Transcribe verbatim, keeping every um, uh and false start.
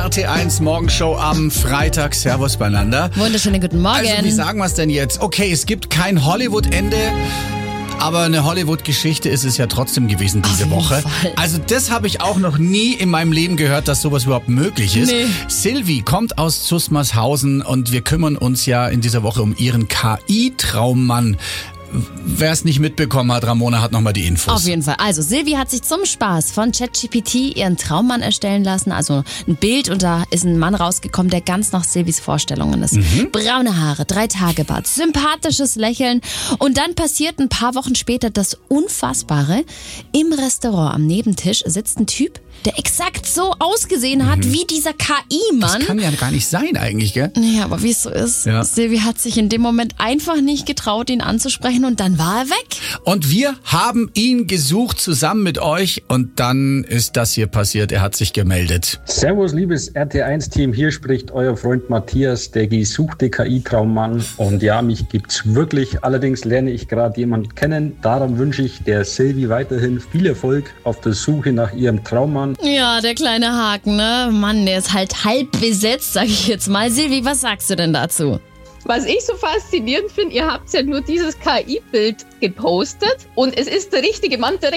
R T eins Morgenshow am Freitag. Servus beieinander. Wunderschönen guten Morgen. Also, wie sagen wir es denn jetzt? Okay, es gibt kein Hollywood-Ende, aber eine Hollywood-Geschichte ist es ja trotzdem gewesen diese Auf jeden Woche. Fall. Also das habe ich auch noch nie in meinem Leben gehört, dass sowas überhaupt möglich ist. Nee. Silvi kommt aus Zusmarshausen und wir kümmern uns ja in dieser Woche um ihren K I-Traummann. Wer es nicht mitbekommen hat, Ramona hat nochmal die Infos. Auf jeden Fall. Also Silvi hat sich zum Spaß von ChatGPT ihren Traummann erstellen lassen. Also ein Bild und da ist ein Mann rausgekommen, der ganz nach Silvis Vorstellungen ist. Mhm. Braune Haare, drei Tage Bart, sympathisches Lächeln. Und dann passiert ein paar Wochen später das Unfassbare. Im Restaurant am Nebentisch sitzt ein Typ, der exakt so ausgesehen hat Mhm. wie dieser K I-Mann. Das kann ja gar nicht sein eigentlich, gell? Ja, aber wie es so ist, Ja. Silvi hat sich in dem Moment einfach nicht getraut, ihn anzusprechen und dann war er weg. Und wir haben ihn gesucht zusammen mit euch und dann ist das hier passiert. Er hat sich gemeldet. Servus, liebes R T eins Team. Hier spricht euer Freund Matthias, der gesuchte K I-Traummann. Und ja, mich gibt's wirklich. Allerdings lerne ich gerade jemanden kennen. Darum wünsche ich der Silvi weiterhin viel Erfolg auf der Suche nach ihrem Traummann. Ja, der kleine Haken, ne? Mann, der ist halt halb besetzt, sag ich jetzt mal. Silvi, was sagst du denn dazu? Was ich so faszinierend finde, ihr habt ja nur dieses K I-Bild gepostet und es ist der richtige Mann direkt